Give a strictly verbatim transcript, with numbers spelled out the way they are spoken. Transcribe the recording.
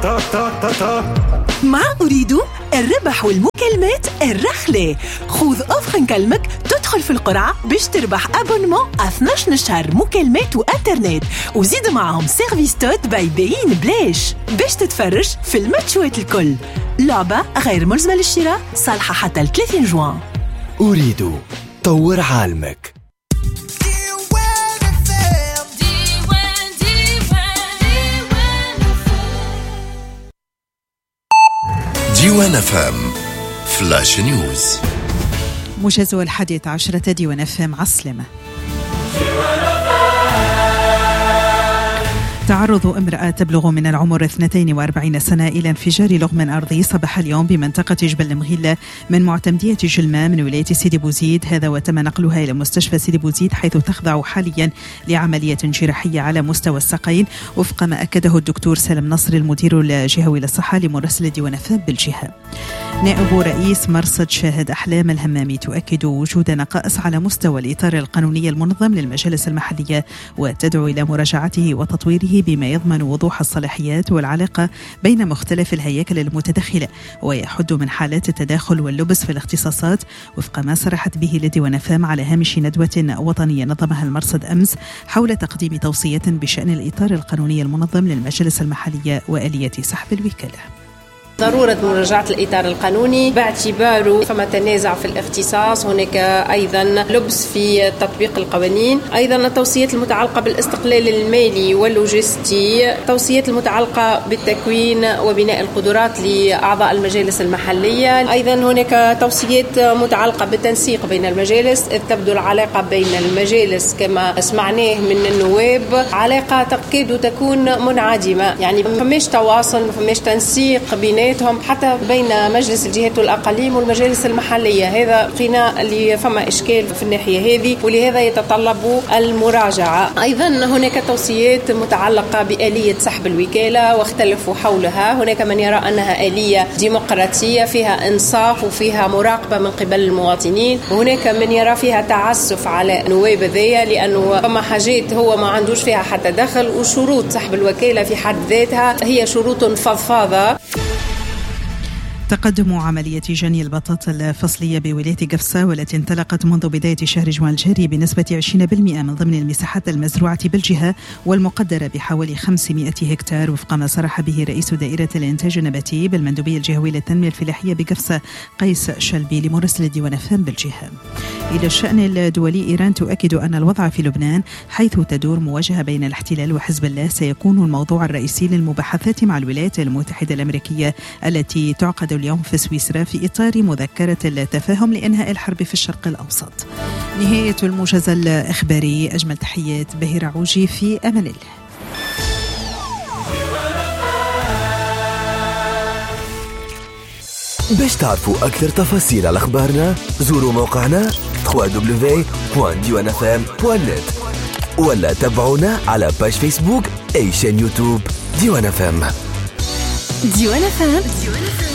مع أريد الربح والمكالمات الرخلة. خذ أوفر نكلمك تدخل في القرعة باش تربح أبونمون اثنا عشر شهر مكالمات وإنترنت، وزيد معهم سيرفيس توت باي بين بلاش باش تتفرج في الماتشات الكل. لعبة غير ملزمة للشراء، صالحة حتى ثلاثين جوان. أريد طور عالمك. ديوان اف ام فلاش نيوز. موجز الحادية عشرة ديوان اف ام عسلمة. تعرض امرأة تبلغ من العمر اثنتين وأربعين سنة إلى انفجار لغم أرضي صباح اليوم بمنطقة جبل المغيلة من معتمدية جلمة من ولاية سيدي بوزيد، هذا وتم نقلها إلى مستشفى سيدي بوزيد حيث تخضع حاليا لعملية جراحية على مستوى الساقين وفق ما أكده الدكتور سالم نصر المدير الجهوي للصحة لمراسل ديوان اف ام بالجهة. نائب رئيس مرصد شاهد أحلام الهمامي تؤكد وجود نقائص على مستوى الإطار القانوني المنظم للمجالس المحلية وتدعو إلى مراجعته وتطويره بما يضمن وضوح الصلاحيات والعلاقة بين مختلف الهياكل المتدخلة ويحد من حالات التداخل واللبس في الاختصاصات وفق ما صرحت به لديوان اف ام على هامش ندوة وطنية نظمها المرصد أمس حول تقديم توصية بشأن الإطار القانوني المنظم للمجالس المحلية وآلية سحب الوكالة. ضرورة مراجعة الإطار القانوني باعتباره فما تنازع في الاختصاص، هناك أيضا لبس في تطبيق القوانين، أيضا التوصيات المتعلقة بالاستقلال المالي واللوجستي، توصيات المتعلقة بالتكوين وبناء القدرات لأعضاء المجالس المحلية، أيضا هناك توصيات متعلقة بالتنسيق بين المجالس، إذ تبدو العلاقة بين المجالس كما سمعناه من النواب علاقة تكاد تكون منعدمة، يعني ما فماش تواصل، ما فماش تنسيق بين حتى بين مجلس الجهات والأقاليم والمجالس المحلية. هذا قينا اللي فما إشكال في الناحية هذه ولهذا يتطلب المراجعة. أيضا هناك توصيات متعلقة بآلية سحب الوكالة واختلفوا حولها، هناك من يرى أنها آلية ديمقراطية فيها إنصاف وفيها مراقبة من قبل المواطنين، وهناك من يرى فيها تعسف على نواب ذي لأنه فما حاجات هو ما عندوش فيها حتى دخل، وشروط سحب الوكالة في حد ذاتها هي شروط فضفاضة. تقدم عملية جني البطاطا الفصلية بولاية قفصة والتي انطلقت منذ بداية شهر جوان الجاري بنسبة عشرين بالمئة من ضمن المساحات المزروعة بالجهة والمقدرة بحوالي خمسمئة هكتار وفق ما صرح به رئيس دائرة الإنتاج النباتي بالمندوبية الجهوية للتنمية الفلاحية بقفصة قيس شلبي لمراسل ديوان اف ام بالجهة. إلى الشأن الدولي، إيران تؤكد أن الوضع في لبنان حيث تدور مواجهة بين الاحتلال وحزب الله سيكون الموضوع الرئيسي للمباحثات مع الولايات المتحدة الأمريكية التي تعقد اليوم في سويسرا في إطار مذكرة التفاهم لإنهاء الحرب في الشرق الأوسط. نهاية الموجز الإخباري، أجمل تحيات بهير عوجي، في أمان الله. باش تعرفوا أكثر تفاصيل على أخبارنا زوروا موقعنا دبليو دبليو دبليو دوت ديوان اف ام دوت نت ولا تابعونا على باج فيسبوك أي شان يوتيوب ديوان اف ام. ديوان اف ام